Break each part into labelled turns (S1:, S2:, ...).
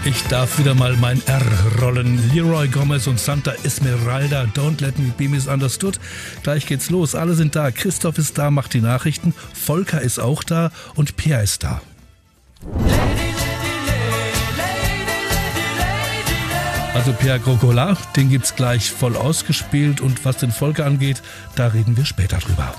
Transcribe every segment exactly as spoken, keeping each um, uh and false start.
S1: Ich darf wieder mal mein R rollen. Leroy Gomez und Santa Esmeralda, Don't Let Me Be Misunderstood. Gleich geht's los. Alle sind da. Christoph ist da, macht die Nachrichten. Volker ist auch da und Peer ist da. Also Pierre Grogola, den gibt's gleich voll ausgespielt. Und was den Volker angeht, da reden wir später drüber.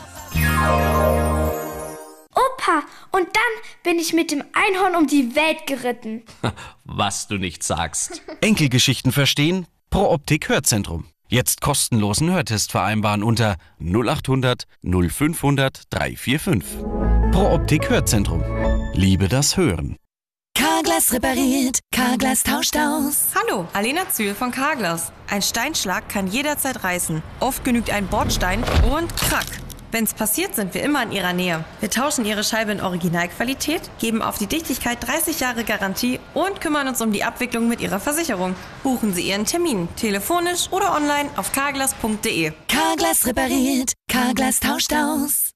S2: Opa, und dann bin ich mit dem Einhorn um die Welt geritten.
S3: Was du nicht sagst.
S4: Enkelgeschichten verstehen? Pro Optik Hörzentrum. Jetzt kostenlosen Hörtest vereinbaren unter null acht hundert null fünfhundert dreihundertfünfundvierzig. Pro Optik Hörzentrum. Liebe das Hören.
S5: Carglass repariert, Carglass tauscht aus.
S6: Hallo, Alena Zühl von Carglass. Ein Steinschlag kann jederzeit reißen. Oft genügt ein Bordstein und krack. Wenn's passiert, sind wir immer in Ihrer Nähe. Wir tauschen Ihre Scheibe in Originalqualität, geben auf die Dichtigkeit dreißig Jahre Garantie und kümmern uns um die Abwicklung mit Ihrer Versicherung. Buchen Sie Ihren Termin, telefonisch oder online auf carglass punkt de.
S5: Carglass repariert, Carglass tauscht aus.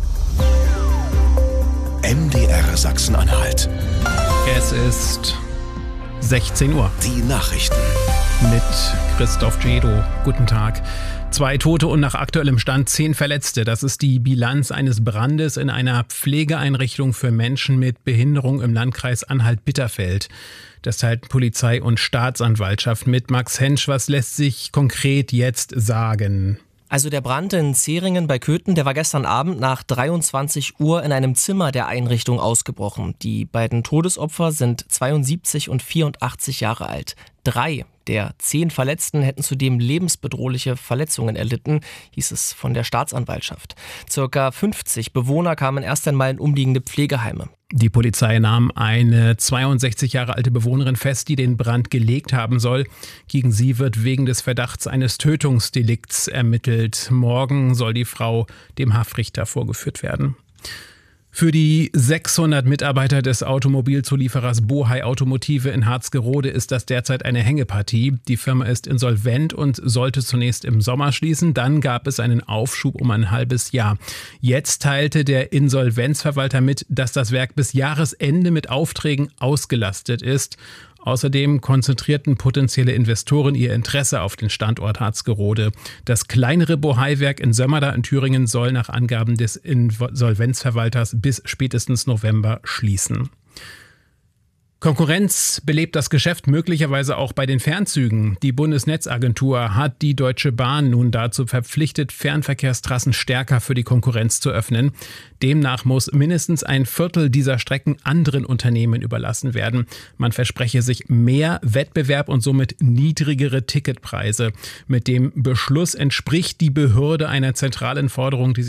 S7: M D R Sachsen-Anhalt.
S8: Es ist sechzehn Uhr.
S7: Die Nachrichten.
S8: Mit Christoph Jedo. Guten Tag. Zwei Tote und nach aktuellem Stand zehn Verletzte. Das ist die Bilanz eines Brandes in einer Pflegeeinrichtung für Menschen mit Behinderung im Landkreis Anhalt-Bitterfeld. Das teilten Polizei und Staatsanwaltschaft mit. Max Hensch, was lässt sich konkret jetzt sagen?
S9: Also der Brand in Zeringen bei Köthen, der war gestern Abend nach dreiundzwanzig Uhr in einem Zimmer der Einrichtung ausgebrochen. Die beiden Todesopfer sind zweiundsiebzig und vierundachtzig Jahre alt. Drei der zehn Verletzten hätten zudem lebensbedrohliche Verletzungen erlitten, hieß es von der Staatsanwaltschaft. Circa fünfzig Bewohner kamen erst einmal in umliegende Pflegeheime.
S8: Die Polizei nahm eine zweiundsechzig Jahre alte Bewohnerin fest, die den Brand gelegt haben soll. Gegen sie wird wegen des Verdachts eines Tötungsdelikts ermittelt. Morgen soll die Frau dem Haftrichter vorgeführt werden. Für die sechshundert Mitarbeiter des Automobilzulieferers Bohai Automotive in Harzgerode ist das derzeit eine Hängepartie. Die Firma ist insolvent und sollte zunächst im Sommer schließen. Dann gab es einen Aufschub um ein halbes Jahr. Jetzt teilte der Insolvenzverwalter mit, dass das Werk bis Jahresende mit Aufträgen ausgelastet ist. Außerdem konzentrierten potenzielle Investoren ihr Interesse auf den Standort Harzgerode. Das kleinere Bohai-Werk in Sömmerda in Thüringen soll nach Angaben des Insolvenzverwalters bis spätestens November schließen. Konkurrenz belebt das Geschäft möglicherweise auch bei den Fernzügen. Die Bundesnetzagentur hat die Deutsche Bahn nun dazu verpflichtet, Fernverkehrstrassen stärker für die Konkurrenz zu öffnen. Demnach muss mindestens ein Viertel dieser Strecken anderen Unternehmen überlassen werden. Man verspreche sich mehr Wettbewerb und somit niedrigere Ticketpreise. Mit dem Beschluss entspricht die Behörde einer zentralen Forderung, die